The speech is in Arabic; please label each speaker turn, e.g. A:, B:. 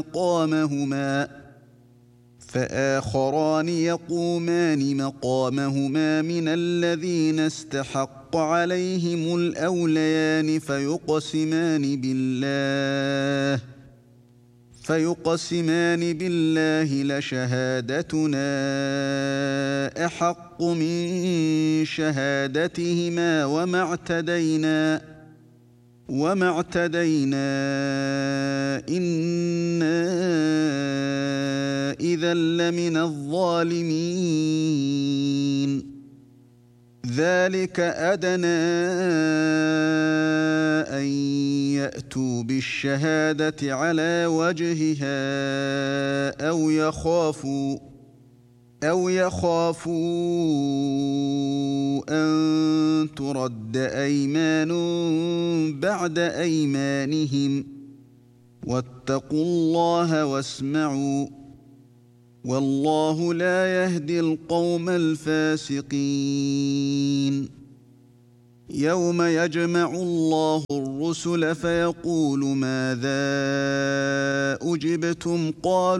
A: فآخران يقومان مقامهما من الذين استحق عليهم الأوليان فيقسمان بالله لشهادتنا أحق من شهادتهما وما اعتدينا إنا إذا لمن الظالمين. ذلك أدنى أن يأتوا بالشهادة على وجهها أو يخافوا أن ترد أيمان بعد أيمانهم. واتقوا الله واسمعوا، والله لا يهدي القوم الفاسقين. يوم يجمع الله الرسل فيقول ماذا أجبتم؟ قالوا